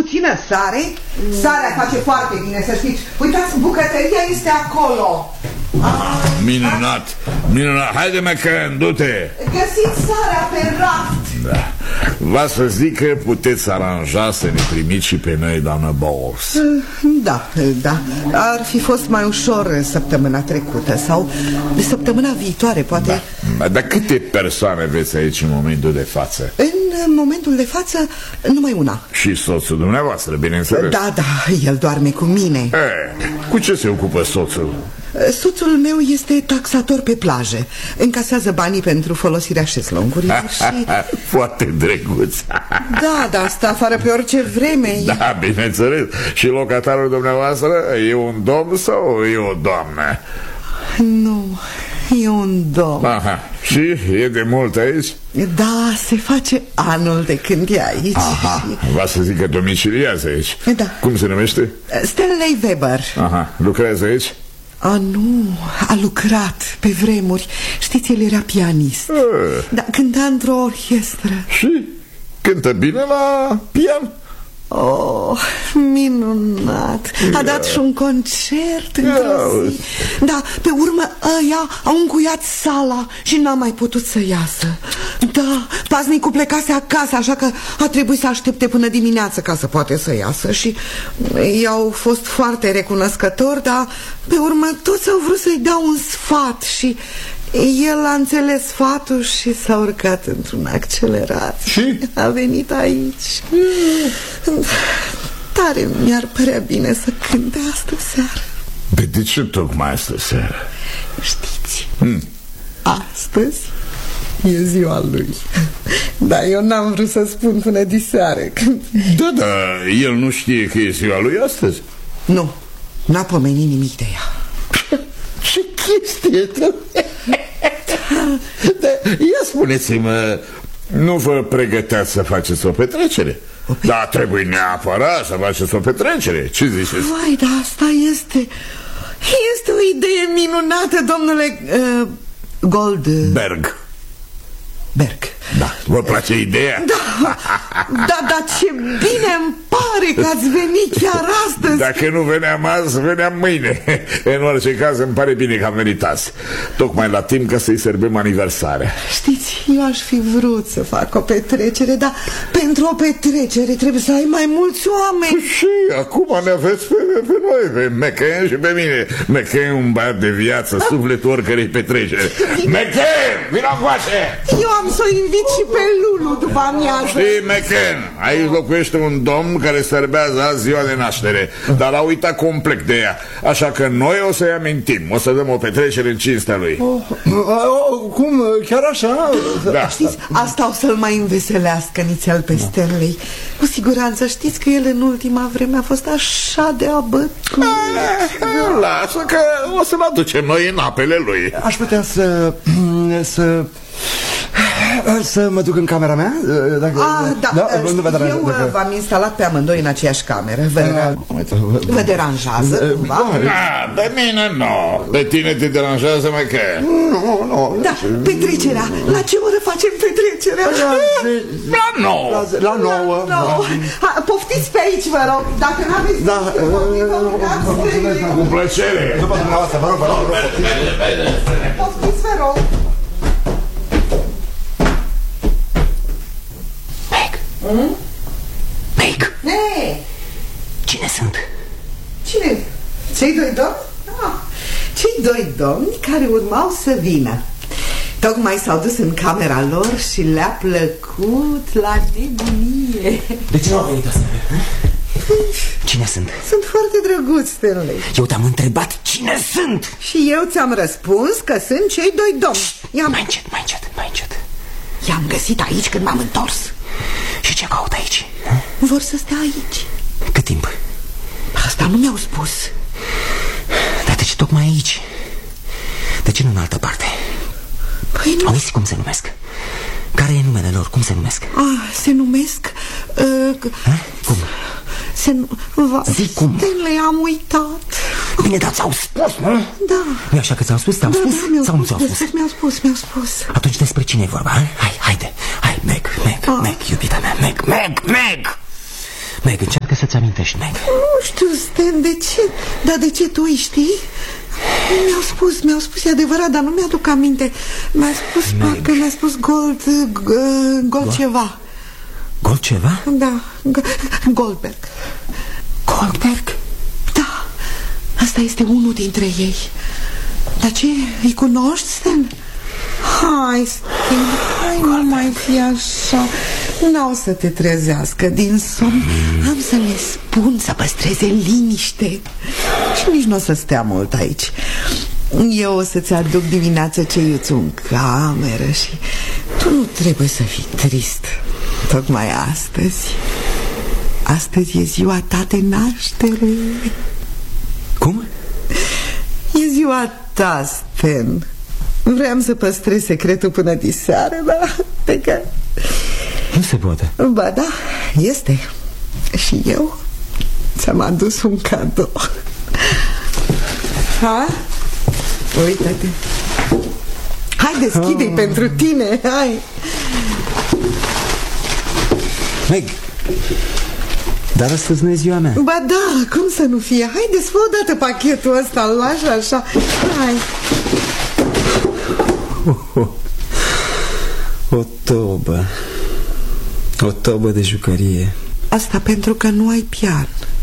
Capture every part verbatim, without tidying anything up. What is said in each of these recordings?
puțină sare? Sarea face foarte bine, să știți. Uitați, bucătăria este acolo. Ah, minunat, minunat. Haide, McCann, du-te. Găsiți sarea pe raft. Da. Va să zic că puteți aranja să ne primiți și pe noi, doamnă Bowles. Da, da. Ar fi fost mai ușor săptămâna trecută sau de săptămâna viitoare, poate. Da. Dar câte persoane veți aici în momentul de față? În momentul de față, numai una. Și soțul dumneavoastră, bineînțeles. Da, da, el doarme cu mine. E, cu ce se ocupă soțul? Soțul meu este taxator pe plajă. Încasează banii pentru folosirea șezlongurilor și... Foarte drăguț. Da, dar asta afară pe orice vreme. Da, bineînțeles. Și locatarul dumneavoastră e un domn sau e o doamnă? Nu, e un domn. Aha. Și e de mult aici? Da, se face anul de când e aici. Aha, va să zic că domiciliază aici. Da. Cum se numește? Stanley Weber. Aha, lucrează aici? A, nu, a lucrat pe vremuri. Știți, el era pianist. E. Da, cânta într-o orchestră. Și? Cântă bine la pian? Oh, minunat. A dat și un concert într-o zi. Da, pe urmă ăia au încuiat sala și n-a mai putut să iasă. Da, paznicul plecase acasă, așa că a trebuit să aștepte până dimineață ca să poate să iasă. Și i-au fost foarte recunoscători, dar pe urmă toți au vrut să-i dea un sfat. Și el a înțeles sfatul și s-a urcat într-un accelerat. Și? A venit aici. Tare mi-ar părea bine să cânte astă seară. De ce tocmai astă seară? Știți, hmm. astăzi e ziua lui. Dar eu n-am vrut să spun până diseară. Da, da, el nu știe că e ziua lui astăzi. Nu, n-a pomenit nimic de ea. Ce chestie. Ia spuneți-mă, nu vă pregăteați să faceți o petrecere? O pe... Da, trebuie neapărat să faceți o petrecere. Ce ziceți? Vai, dar asta este Este o idee minunată, domnule uh, Goldberg. Berg. Da, vă place ideea? Da, da, dar ce bine îmi pare că ați venit chiar astăzi. Dacă nu veneam azi, veneam mâine. În orice caz îmi pare bine că am venit azi, tocmai la timp ca să-i sărbim aniversarea. Știți, eu aș fi vrut să fac o petrecere, dar pentru o petrecere trebuie să ai mai mulți oameni. Și acum ne aveți pe, pe noi, pe McCann și pe mine. McCann, un băiat de viață, sufletul oricărei petrecere. McCann, vino încoace! Eu am să o invit și pe Lulu după amiază. Știi, McCann, aici locuiește un domn care sărbează azi ziua de naștere, dar a uitat complet de ea. Așa că noi o să-i amintim. O să dăm o petrecere în cinstea lui. oh, oh, Cum? Chiar așa? Da. Știți, asta o să-l mai înveselească nițel pe Stanley. Cu siguranță știți că el în ultima vreme a fost așa de abătut. Lasă că o să-l aducem noi în apele lui. Aș putea să... să... să mă duc în camera mea? Dacă... Ah, da, da? știi, Vă eu dacă... v-am instalat pe amândoi în aceeași cameră. Vă, vă deranjează cumva? Da, de mine nu. De tine te deranjează, McCann? Nu, nu. Da, petrecerea. La ce oră facem petrecerea? La nouă. La nouă. Poftiți pe aici, vă rog. Dacă n-aveți... Da. Cu plăcere. După dumneavoastră, vă rog, vă rog. Poftiți, vă rog. Mm? Meg! Hey. Cine sunt? Cine? Cei doi domni? Ah, cei doi domni care urmau să vină. Tocmai s-au dus în camera lor și le-a plăcut la nebunie. De ce nu au venit asta? Cine sunt? Sunt foarte drăguți, Stanley. Eu te-am întrebat cine sunt. Și eu ți-am răspuns că sunt cei doi domni. I-am... Mai încet, mai încet, mai încet. I-am găsit aici când m-am întors. Și ce caut aici? Vor să stea aici. Cât timp? Asta nu mi-au spus. Dar de ce tocmai aici? De ce nu în altă parte? Păi nu... Auzi cum se numesc? Care e numele lor? Cum se numesc? Ah, se numesc... Uh, cum? Se nu... Va... Zic cum? Stanley, am uitat. Bine, dar ți-au spus, nu? Da. Nu-i așa că ți-au spus? Ți-au da, spus? Da, sau nu ți-au spus? Mi-au spus, mi-au spus. Atunci despre cine e vorba? Ha? Hai, haide. Hai, Meg, Meg, ah. Meg, iubita mea, Meg, Meg, Meg! Meg, încearcă să ți amintești, Meg? Nu știu, Stan, de ce? Dar de ce tu îi știi? Mi-au spus, mi-au spus, e adevărat, dar nu mi-aduc aminte. Mi-a spus, Meg. parcă mi-a spus Gold, uh, Gold ceva. Gold ceva? Da, Goldberg. Goldberg? Da, asta este unul dintre ei. Dar ce, îi cunoști, Stan? Hai, Stan, hai, nu mai fi așa. N-au să te trezească din somn. Am să le spun să păstreze liniște. Și nici nu o să stea mult aici. Eu o să-ți aduc dimineața ceiuțul în cameră și tu nu trebuie să fii trist. Tocmai astăzi. Astăzi e ziua ta de naștere. Cum? E ziua ta, Stan. Vreau să păstrez secretul până diseară, dar de că... Nu se poate. Ba da, este. Și eu ți-am adus un cadou. Ha? Uită-te. Hai, deschide-i oh. pentru tine. Hai. Meg, dar astăzi nu e ziua mea. Ba da, cum să nu fie? Haideți, fă odată pachetul ăsta, îl lași așa. Hai. Oh, oh. O tobă. O tobă de jucărie. Asta pentru că nu ai pian.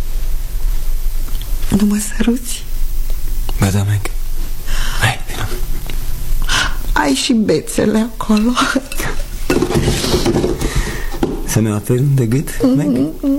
Nu mă săruți? Ba da, Meg. Hai, vină. Ai și bețele acolo. Să ne aperi de gât, Meg?